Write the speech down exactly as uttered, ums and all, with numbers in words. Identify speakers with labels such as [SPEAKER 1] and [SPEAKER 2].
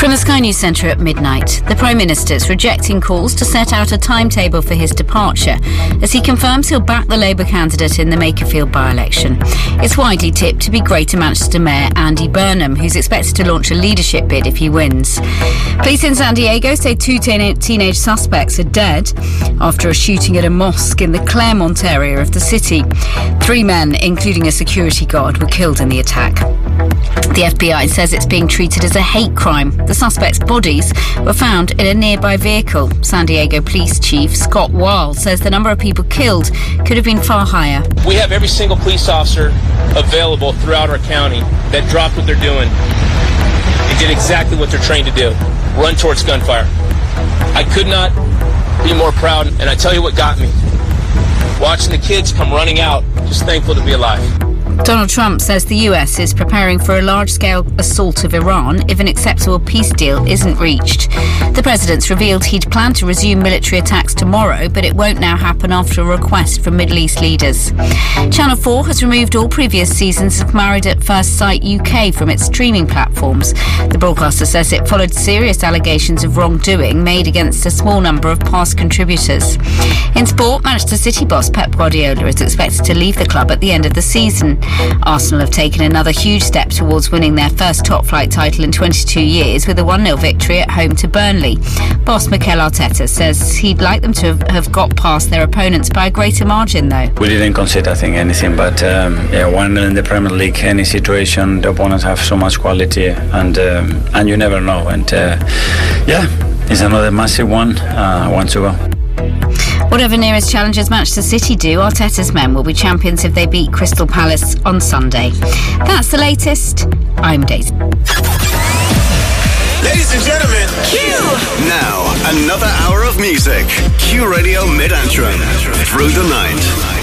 [SPEAKER 1] From the Sky News Centre at midnight, the Prime Minister's rejecting calls to set out a timetable for his departure as he confirms he'll back the Labour candidate in the Makerfield by-election. It's widely tipped to be Greater Manchester Mayor Andy Burnham, who's expected to launch a leadership bid if he wins. Police in San Diego say two teen- teenage suspects are dead after a shooting at a mosque in the Claremont area of the city. Three men, including a security guard, were killed in the attack. The F B I says it's being treated as a hate crime. The suspects' bodies were found in a nearby vehicle. San Diego Police Chief Scott Wild says the number of people killed could have been far higher.
[SPEAKER 2] We have every single police officer available throughout our county that dropped what they're doing and did exactly what they're trained to do, run towards gunfire. I could not be more proud, and I tell you what got me. Watching the kids come running out, just thankful to be alive.
[SPEAKER 1] Donald Trump says the U S is preparing for a large-scale assault of Iran if an acceptable peace deal isn't reached. The president's revealed he'd planned to resume military attacks tomorrow, but it won't now happen after a request from Middle East leaders. Channel four has removed all previous seasons of Married at First Sight U K from its streaming platforms. The broadcaster says it followed serious allegations of wrongdoing made against a small number of past contributors. In sport, Manchester City boss Pep Guardiola is expected to leave the club at the end of the season. Arsenal have taken another huge step towards winning their first top-flight title in twenty-two years with a one nil victory at home to Burnley. Boss Mikel Arteta says he'd like them to have got past their opponents by a greater margin, though.
[SPEAKER 3] We didn't concede, I think, anything, but um, yeah, one nil in the Premier League, any situation, the opponents have so much quality, and um, and you never know. And uh, yeah, it's another massive one. Uh, one to go.
[SPEAKER 1] Whatever nearest challenges Manchester City do, Arteta's men will be champions if they beat Crystal Palace on Sunday. That's the latest. I'm Daisy.
[SPEAKER 4] Ladies and gentlemen, Q!
[SPEAKER 5] Now, another hour of music. Q Radio Mid-Antrim. Through the night.